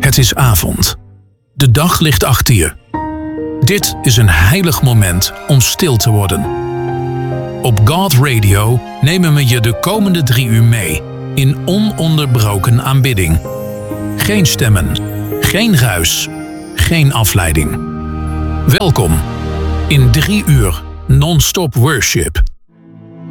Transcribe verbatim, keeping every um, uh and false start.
Het is avond. De dag ligt achter je. Dit is een heilig moment om stil te worden. Op God Radio nemen we je de komende drie uur mee in ononderbroken aanbidding. Geen stemmen, geen ruis, geen afleiding. Welkom in drie uur non-stop worship.